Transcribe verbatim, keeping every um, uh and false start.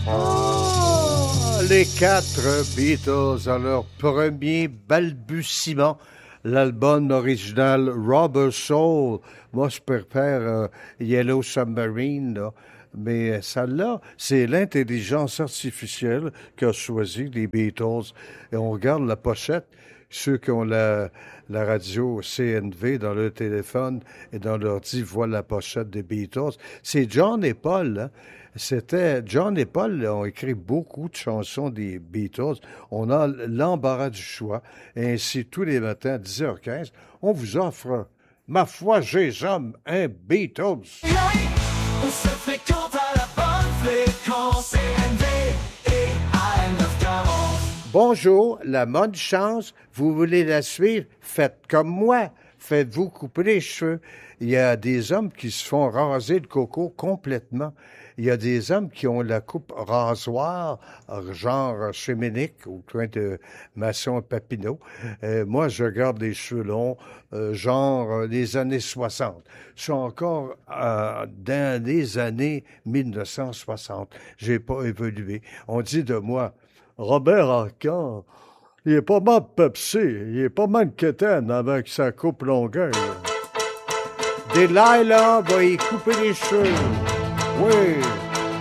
Ah, les quatre Beatles à leur premier balbutiement, l'album original Rubber Soul. Moi, je préfère euh, Yellow Submarine, là. Mais celle-là, c'est l'intelligence artificielle qui a choisi les Beatles. Et on regarde la pochette, ceux qui ont la, la radio C N V dans leur téléphone et dans leur dit voient la pochette des Beatles. C'est John et Paul, hein? C'était John et Paul ont écrit beaucoup de chansons des Beatles. On a l'embarras du choix. Et ainsi, tous les matins à dix heures quinze, on vous offre, ma foi, j'ai hommes, un Beatles. On se fréquente à la bonne fréquence, C N V et A M neuf cent quarante. Bonjour, la bonne chance, vous voulez la suivre? Faites comme moi, faites-vous couper les cheveux. Il y a des hommes qui se font raser le coco complètement. Il y a des hommes qui ont la coupe rasoir, genre chez Ménic, au coin de Masson et Papineau. Euh, moi, je garde les cheveux longs, euh, genre euh, les années soixante. Je suis encore euh, dans les années mille neuf cent soixante. J'ai pas évolué. On dit de moi, Robert Arcan, il est pas mal pepsé, il est pas mal quétaine avec sa coupe longueur. Delilah va y couper les cheveux. Oui.